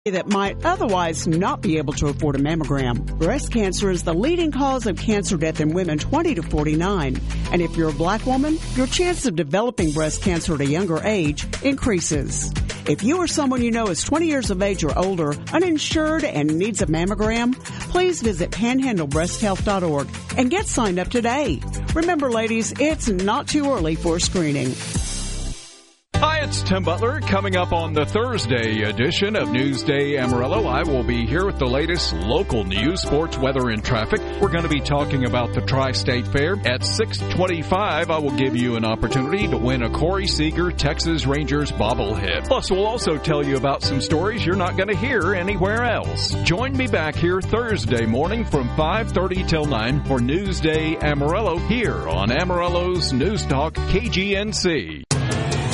that might otherwise not be able to afford a mammogram. Breast cancer is the leading cause of cancer death in women 20 to 49. And if you're a black woman, your chance of developing breast cancer at a younger age increases. If you or someone you know is 20 years of age or older, uninsured, and needs a mammogram, please visit panhandlebreasthealth.org and get signed up today. Remember, ladies, it's not too early for screening. Hi, it's Tim Butler. Coming up on the Thursday edition of Newsday Amarillo, I will be here with the latest local news, sports, weather, and traffic. We're going to be talking about the Tri-State Fair. At 6:25, I will give you an opportunity to win a Corey Seager Texas Rangers bobblehead. Plus, we'll also tell you about some stories you're not going to hear anywhere else. Join me back here Thursday morning from 5:30 till 9 for Newsday Amarillo here on Amarillo's News Talk KGNC.